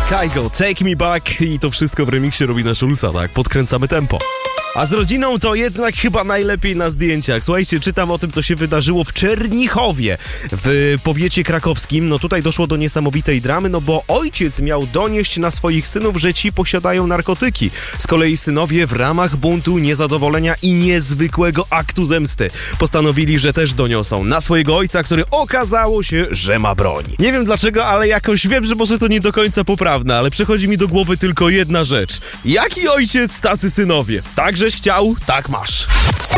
Kygo, Take Me Back i to wszystko w remiksie Robina Schulza, tak? Podkręcamy tempo. A z rodziną to jednak chyba najlepiej na zdjęciach. Słuchajcie, czytam o tym, co się wydarzyło w Czernichowie, w powiecie krakowskim. No tutaj doszło do niesamowitej dramy, no bo ojciec miał donieść na swoich synów, że ci posiadają narkotyki. Z kolei synowie w ramach buntu, niezadowolenia i niezwykłego aktu zemsty postanowili, że też doniosą na swojego ojca, który okazało się, że ma broń. Nie wiem dlaczego, ale jakoś wiem, że może to nie do końca poprawne, ale przychodzi mi do głowy tylko jedna rzecz. Jaki ojciec, tacy synowie. Tak żeś chciał, tak masz.